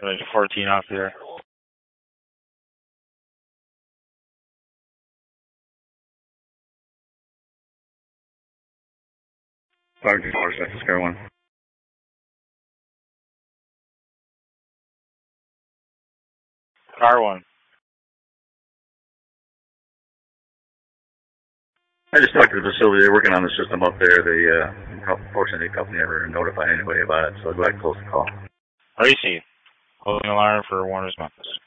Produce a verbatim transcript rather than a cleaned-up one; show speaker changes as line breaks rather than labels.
fourteen off there.
Fire two four, Central Square one.
Car one.
I just talked to the facility. They're working on the system up there. They, uh, unfortunately, the company never notified anybody about it, so I'd like to close the call.
Racing. Holding alarm for Warner's Memphis.